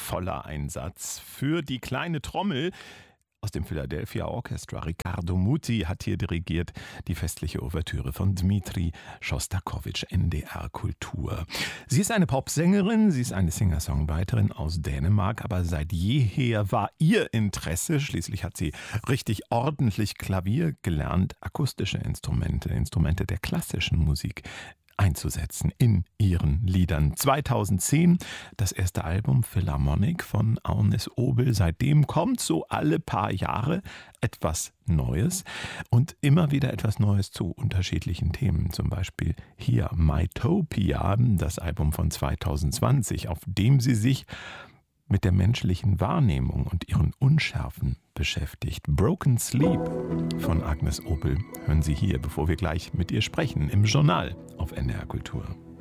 voller Einsatz für die kleine Trommel aus dem Philadelphia Orchestra. Riccardo Muti hat hier dirigiert die festliche Ouvertüre von Dmitri Schostakowitsch, NDR Kultur. Sie ist eine Popsängerin, sie ist eine Singer-Songwriterin aus Dänemark, aber seit jeher war ihr Interesse, schließlich hat sie richtig ordentlich Klavier gelernt, akustische Instrumente der klassischen Musik einzusetzen in ihren Liedern. 2010 das erste Album Philharmonic von Agnes Obel. Seitdem kommt so alle paar Jahre etwas Neues und immer wieder etwas Neues zu unterschiedlichen Themen. Zum Beispiel hier Mytopia, das Album von 2020, auf dem sie sich mit der menschlichen Wahrnehmung und ihren Unschärfen beschäftigt. Broken Sleep von Agnes Obel hören Sie hier, bevor wir gleich mit ihr sprechen, im Journal auf NDR Kultur.